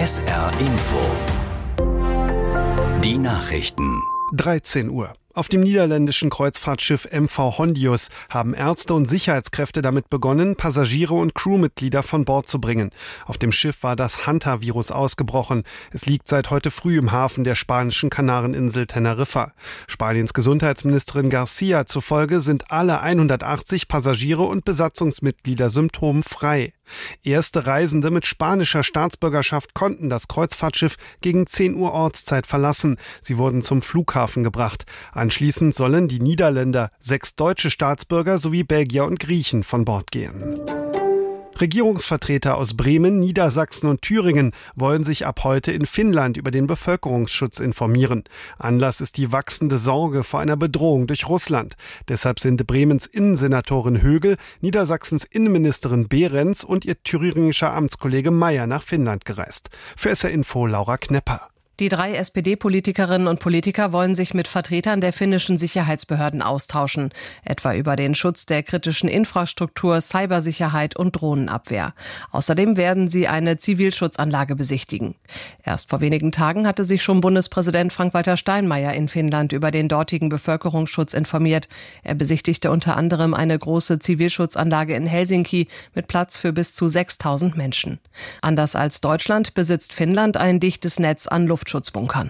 SR Info. Die Nachrichten. 13 Uhr. Auf dem niederländischen Kreuzfahrtschiff MV Hondius haben Ärzte und Sicherheitskräfte damit begonnen, Passagiere und Crewmitglieder von Bord zu bringen. Auf dem Schiff war das Hantavirus ausgebrochen. Es liegt seit heute früh im Hafen der spanischen Kanareninsel Teneriffa. Spaniens Gesundheitsministerin Garcia zufolge sind alle 180 Passagiere und Besatzungsmitglieder symptomfrei. Erste Reisende mit spanischer Staatsbürgerschaft konnten das Kreuzfahrtschiff gegen 10 Uhr Ortszeit verlassen. Sie wurden zum Flughafen gebracht. Anschließend sollen die Niederländer, 6 deutsche Staatsbürger sowie Belgier und Griechen von Bord gehen. Regierungsvertreter aus Bremen, Niedersachsen und Thüringen wollen sich ab heute in Finnland über den Bevölkerungsschutz informieren. Anlass ist die wachsende Sorge vor einer Bedrohung durch Russland. Deshalb sind Bremens Innensenatorin Högel, Niedersachsens Innenministerin Behrens und ihr thüringischer Amtskollege Mayer nach Finnland gereist. Für SR Info Laura Knepper. Die 3 SPD-Politikerinnen und Politiker wollen sich mit Vertretern der finnischen Sicherheitsbehörden austauschen, etwa über den Schutz der kritischen Infrastruktur, Cybersicherheit und Drohnenabwehr. Außerdem werden sie eine Zivilschutzanlage besichtigen. Erst vor wenigen Tagen hatte sich schon Bundespräsident Frank-Walter Steinmeier in Finnland über den dortigen Bevölkerungsschutz informiert. Er besichtigte unter anderem eine große Zivilschutzanlage in Helsinki mit Platz für bis zu 6.000 Menschen. Anders als Deutschland besitzt Finnland ein dichtes Netz an Luftschutzbunkern.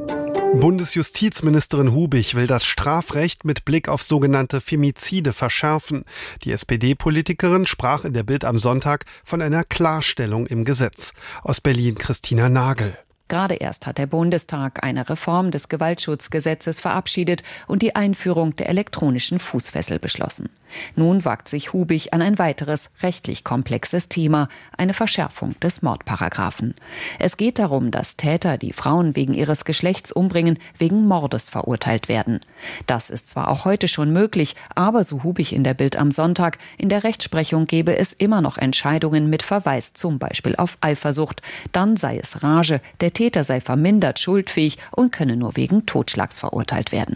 Bundesjustizministerin Hubich will das Strafrecht mit Blick auf sogenannte Femizide verschärfen. Die SPD-Politikerin sprach in der Bild am Sonntag von einer Klarstellung im Gesetz. Aus Berlin Christina Nagel. Gerade erst hat der Bundestag eine Reform des Gewaltschutzgesetzes verabschiedet und die Einführung der elektronischen Fußfessel beschlossen. Nun wagt sich Hubich an ein weiteres rechtlich komplexes Thema, eine Verschärfung des Mordparagraphen. Es geht darum, dass Täter, die Frauen wegen ihres Geschlechts umbringen, wegen Mordes verurteilt werden. Das ist zwar auch heute schon möglich, aber so Hubich in der Bild am Sonntag, in der Rechtsprechung gebe es immer noch Entscheidungen mit Verweis zum Beispiel auf Eifersucht. Dann sei es Rage, der Täter sei vermindert schuldfähig und könne nur wegen Totschlags verurteilt werden.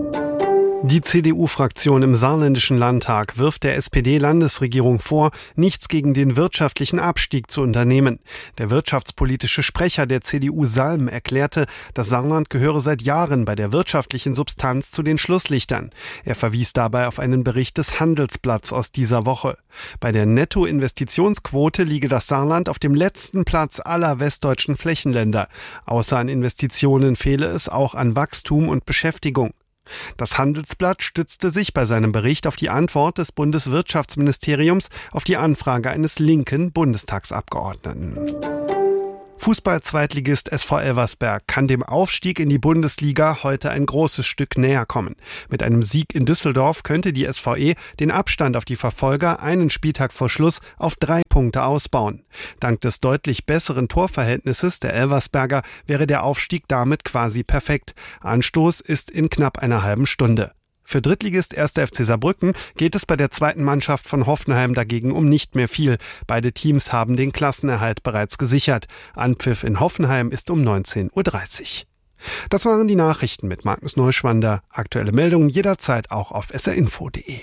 Die CDU-Fraktion im saarländischen Landtag wirft der SPD-Landesregierung vor, nichts gegen den wirtschaftlichen Abstieg zu unternehmen. Der wirtschaftspolitische Sprecher der CDU Salm erklärte, das Saarland gehöre seit Jahren bei der wirtschaftlichen Substanz zu den Schlusslichtern. Er verwies dabei auf einen Bericht des Handelsblatts aus dieser Woche. Bei der Nettoinvestitionsquote liege das Saarland auf dem letzten Platz aller westdeutschen Flächenländer. Außer an Investitionen fehle es auch an Wachstum und Beschäftigung. Das Handelsblatt stützte sich bei seinem Bericht auf die Antwort des Bundeswirtschaftsministeriums auf die Anfrage eines linken Bundestagsabgeordneten. Fußball-Zweitligist SV Elversberg kann dem Aufstieg in die Bundesliga heute ein großes Stück näher kommen. Mit einem Sieg in Düsseldorf könnte die SVE den Abstand auf die Verfolger einen Spieltag vor Schluss auf 3 Punkte ausbauen. Dank des deutlich besseren Torverhältnisses der Elversberger wäre der Aufstieg damit quasi perfekt. Anstoß ist in knapp einer halben Stunde. Für Drittligist 1. FC Saarbrücken geht es bei der zweiten Mannschaft von Hoffenheim dagegen um nicht mehr viel. Beide Teams haben den Klassenerhalt bereits gesichert. Anpfiff in Hoffenheim ist um 19:30 Uhr. Das waren die Nachrichten mit Magnus Neuschwander. Aktuelle Meldungen jederzeit auch auf srinfo.de.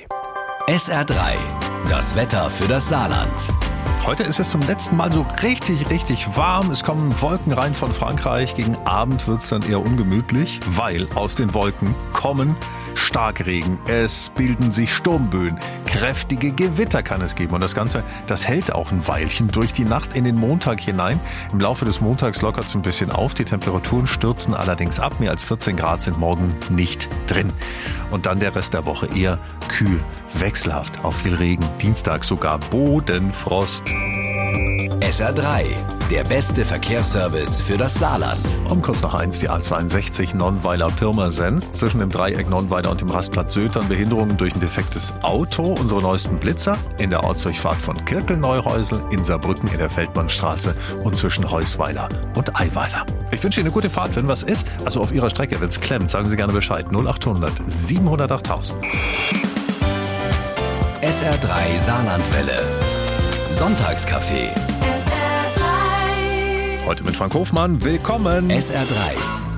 SR3, das Wetter für das Saarland. Heute ist es zum letzten Mal so richtig warm. Es kommen Wolken rein von Frankreich. Gegen Abend wird es dann eher ungemütlich, weil aus den Wolken kommen Starkregen. Es bilden sich Sturmböen. Kräftige Gewitter kann es geben. Und das Ganze, das hält auch ein Weilchen durch die Nacht in den Montag hinein. Im Laufe des Montags lockert es ein bisschen auf. Die Temperaturen stürzen allerdings ab. Mehr als 14 Grad sind morgen nicht drin. Und dann der Rest der Woche eher kühl, wechselhaft, auf viel Regen. Dienstag sogar Bodenfrost. SR3, der beste Verkehrsservice für das Saarland. Um kurz nach 1 die A62 Nonnweiler-Pirmasens. Zwischen dem Dreieck Nonnweiler und dem Rastplatz Sötern Behinderungen durch ein defektes Auto. Unsere neuesten Blitzer in der Ortsdurchfahrt von Kirkel-Neureusel, in Saarbrücken in der Feldmannstraße und zwischen Heusweiler und Eiweiler. Ich wünsche Ihnen eine gute Fahrt. Wenn was ist, also auf Ihrer Strecke, wenn es klemmt, sagen Sie gerne Bescheid. 0800 700 8000. SR3 Saarlandwelle. Sonntagscafé. Heute mit Frank Hofmann. Willkommen. SR3.